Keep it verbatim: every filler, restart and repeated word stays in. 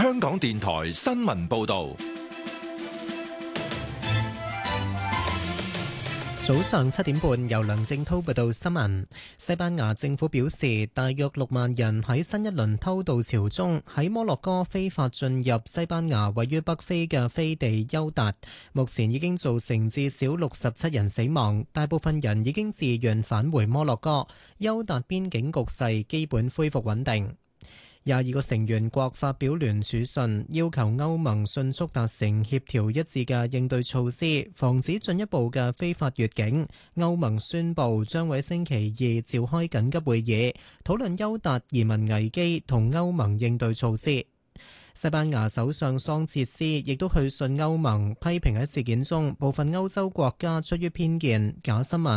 香港電台新聞報道。 早上七點半，由梁正滔報道新聞。西班牙政府表示，大約六萬人喺新一輪偷渡潮中喺摩洛哥非法進入西班牙位於北非嘅飛地休達，目前已經造成至少六十七人死亡，大部分人已經自願返回摩洛哥。休達邊境局勢基本恢復穩定。廿二個成員國發表聯署信，要求歐盟迅速達成協調一致嘅應對措施，防止進一步嘅非法越境。歐盟宣布將喺星期二召開緊急會議，討論休達移民危機同歐盟應對措施。西班牙首相桑切斯亦都去信歐盟，批評喺事件中部分歐洲國家出於偏見、假新聞